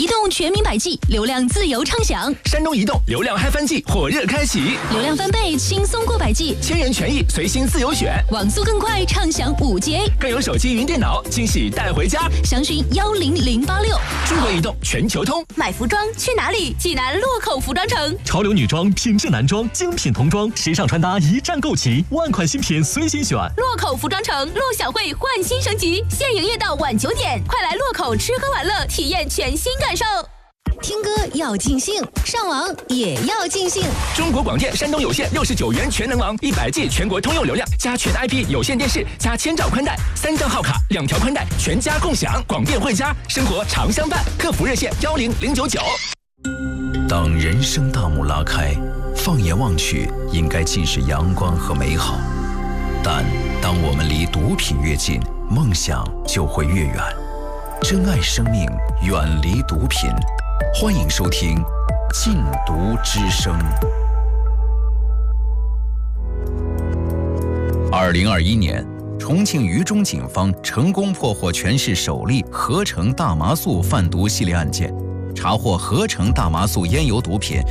移动全民百 G， 流量自由畅享。 山东移动流量嗨翻季火热开启， 流量翻倍，轻松过百 G， 千元权益随心自由选， 网速更快，畅享5G， 更有手机云电脑惊喜带回家。 详询10086。 中国移动全球通。 买服装去哪里？济南洛口服装城。 潮流女装、品质男装、精品童装，时尚穿搭一站购齐，万款新品随心选。 洛口服装城陆小慧焕新升级，现营业到晚9点，快来洛口吃喝玩乐，体验全新感受。听歌要尽兴，上网也要尽兴。 中国广电山东有线69元全能王，100G 全国通用流量，加全 IP 有线电视，加千兆宽带，3张号卡，2条宽带，全家共享。广电汇家，生活常相伴。客服热线10099。 当人生大幕拉开，放眼望去，应该尽是阳光和美好。但当我们离毒品越近，梦想就会越远。珍爱生命，远离毒品。欢迎收听《禁毒之声》。2021年，重庆渝中警方成功破获全市首例合成大麻素贩毒系列案件，查获合成大麻素烟油毒品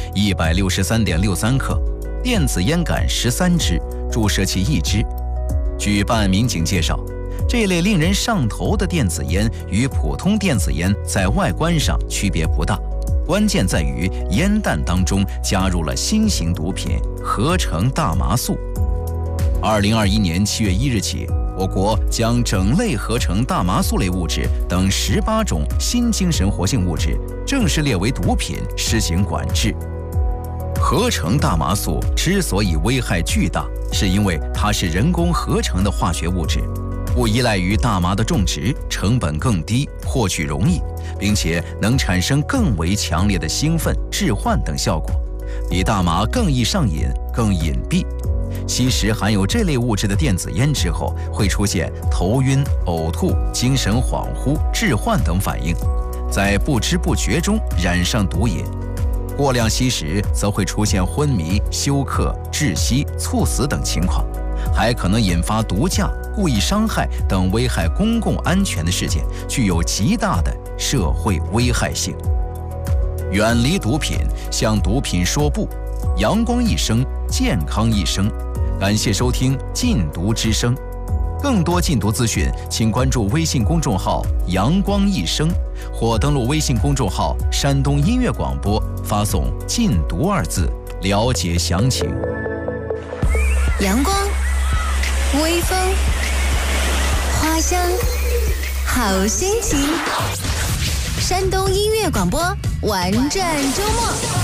163.63克，电子烟杆13支，注射器1支。据办案民警介绍，这类令人上头的电子烟与普通电子烟在外观上区别不大，关键在于烟弹当中加入了新型毒品合成大麻素。2021年7月1日起，我国将整类合成大麻素类物质等18种新精神活性物质正式列为毒品，施行管制。合成大麻素之所以危害巨大，是因为它是人工合成的化学物质，不依赖于大麻的种植，成本更低，获取容易，并且能产生更为强烈的兴奋、致幻等效果，比大麻更易上瘾、更隐蔽。吸食含有这类物质的电子烟之后，会出现头晕、呕吐、精神恍惚、致幻等反应，在不知不觉中染上毒瘾。过量吸食则会出现昏迷、休克、窒息、猝死等情况，还可能引发毒驾、故意伤害等危害公共安全的事件，具有极大的社会危害性。远离毒品，向毒品说不，阳光一生，健康一生。感谢收听《禁毒之声》，更多禁毒资讯，请关注微信公众号“阳光一生”，或登录微信公众号“山东音乐广播”，发送“禁毒”2字，了解详情。 阳光，微风，花香，好心情。山东音乐广播，玩转周末。